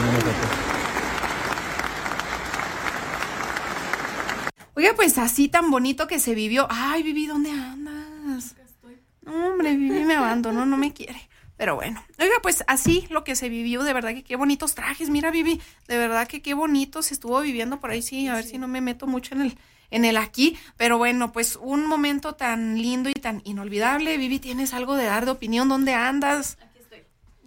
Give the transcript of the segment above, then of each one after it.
una foto. Oiga, pues así tan bonito que se vivió. Ay, Vivi, ¿dónde andas? No, hombre, Vivi me abandonó, no me quiere. Pero bueno, oiga, pues así lo que se vivió, de verdad que qué bonitos trajes. Mira, Vivi, de verdad que qué bonito se estuvo viviendo por ahí. Sí, a ver si no me meto mucho en el aquí. Pero bueno, pues un momento tan lindo y tan inolvidable. Vivi, ¿tienes algo de dar de opinión? ¿Dónde andas? Aquí estoy.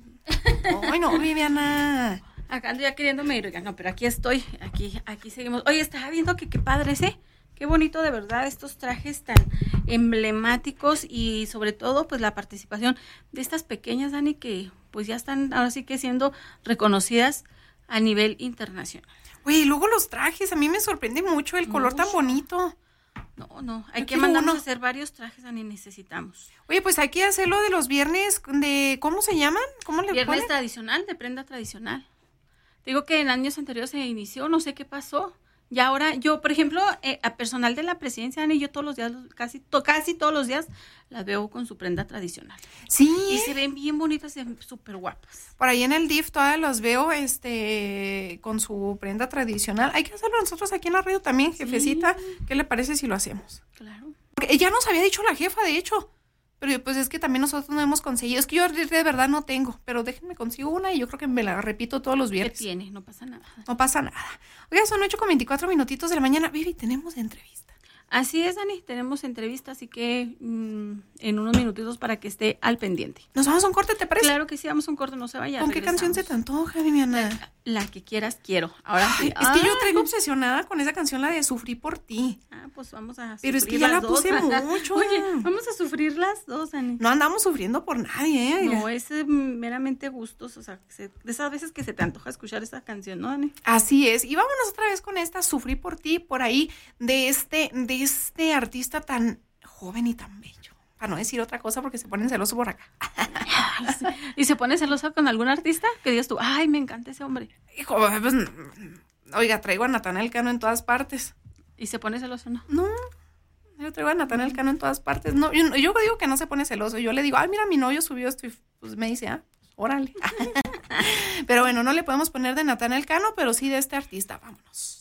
Ay, no, Viviana. Acá ando ya queriéndome ir, oiga, no, pero aquí estoy, aquí seguimos. Oye, estaba viendo que qué padres, ¿eh? Qué bonito de verdad estos trajes tan emblemáticos y sobre todo pues la participación de estas pequeñas, Dani, que pues ya están ahora sí que siendo reconocidas a nivel internacional. Oye, y luego los trajes, a mí me sorprende mucho el color tan bonito. No, hay Yo que quiero mandarnos uno. a hacer varios trajes, Dani, necesitamos. Oye, pues hay que hacerlo de los viernes de, ¿cómo se llaman? ¿Cómo le Viernes ponen? tradicional, de prenda tradicional. Digo que en años anteriores se inició, no sé qué pasó. Y ahora yo, por ejemplo, a personal de la presidencia, Dani, yo todos los días, casi todos los días, las veo con su prenda tradicional. Sí. Y se ven bien bonitas, se ven súper guapas. Por ahí en el DIF todavía los veo con su prenda tradicional. Hay que hacerlo nosotros aquí en la radio también, jefecita. ¿Qué le parece si lo hacemos? Claro. Porque ya nos había dicho la jefa, de hecho. Pero pues es que también nosotros no hemos conseguido. Es que yo de verdad no tengo. Pero déjenme consigo una y yo creo que me la repito todos los ¿Qué viernes. tiene? No pasa nada. No pasa nada. Oiga, son 8:24 de la mañana. Vivi, tenemos entrevista. Así es, Dani, tenemos entrevista, así que en unos minutitos para que esté al pendiente. ¿Nos vamos a un corte, te parece? Claro que sí, vamos a un corte, no se vaya. ¿Con qué canción se te antoja, Viviana? La que quieras, quiero. Ahora sí. Es que yo traigo obsesionada con esa canción, la de Sufrí por ti. Pues vamos a sufrir. Pero es que ya la puse mucho. Oye, vamos a sufrir las dos, Dani. No andamos sufriendo por nadie, ¿eh? No, es meramente gustos, o sea, de esas veces que se te antoja escuchar esta canción, ¿no, Dani? Así es. Y vámonos otra vez con esta Sufrí por ti, por ahí, de este artista tan joven y tan bello. Para no decir otra cosa porque se ponen celosos por acá. Ay, sí. ¿Y se pone celosa con algún artista? Que digas tú, ay, me encanta ese hombre. Hijo, pues, oiga, traigo a Natanael Cano en todas partes. ¿Y se pone celoso, no? No, yo traigo a Natanael Cano en todas partes. No, yo digo que no se pone celoso. Yo le digo, ay, mira, mi novio subió esto y pues me dice, órale. Pero bueno, no le podemos poner de Natanael Cano, pero sí de este artista. Vámonos.